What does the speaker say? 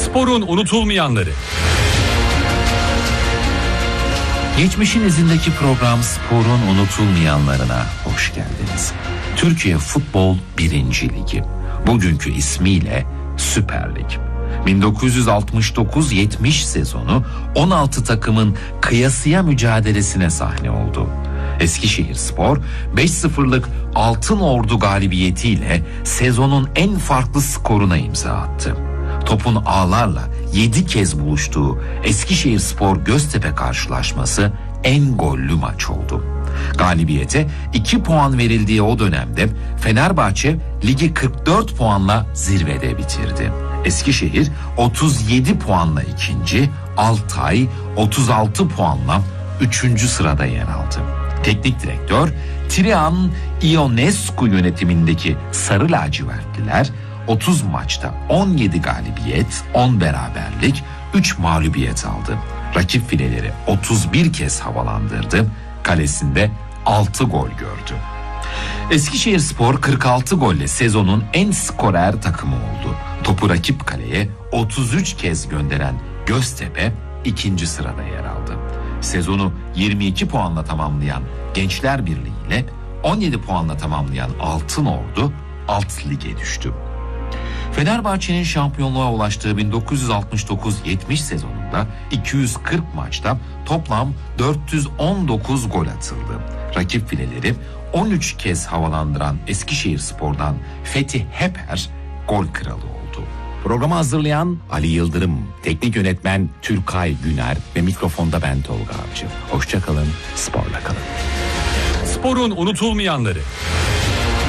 Sporun unutulmayanları. Geçmişin izindeki program Spor'un unutulmayanlarına hoş geldiniz. Türkiye Futbol 1. Ligi. Bugünkü ismiyle Süper Lig. 1969-70 sezonu 16 takımın kıyasıya mücadelesine sahne oldu. Eskişehirspor 5-0'lık Altınordu galibiyetiyle sezonun en farklı skoruna imza attı. Topun ağlarla 7 kez buluştuğu Eskişehirspor-Göztepe karşılaşması en gollü maç oldu. Galibiyete 2 puan verildiği o dönemde Fenerbahçe ligi 44 puanla zirvede bitirdi. Eskişehir 37 puanla ikinci, Altay 36 puanla 3. sırada yer aldı. Teknik direktör Trian Ionescu yönetimindeki Sarı Lacivertliler 30 maçta 17 galibiyet, 10 beraberlik, 3 mağlubiyet aldı. Rakip fileleri 31 kez havalandırdı, kalesinde 6 gol gördü. Eskişehirspor 46 golle sezonun en skorer takımı oldu. Topu rakip kaleye 33 kez gönderen Göztepe 2. sırada yer aldı. Sezonu 22 puanla tamamlayan Gençler Birliği ile 17 puanla tamamlayan Altınordu alt lige düştü. Fenerbahçe'nin şampiyonluğa ulaştığı 1969-70 sezonunda 240 maçta toplam 419 gol atıldı. Rakip fileleri 13 kez havalandıran Eskişehirspor'dan Fethi Heper gol kralı oldu. Programı hazırlayan Ali Yıldırım, teknik yönetmen Türkay Güner ve mikrofonda ben Tolga Avcı. Hoşça kalın, sporla kalın. Sporun unutulmayanları.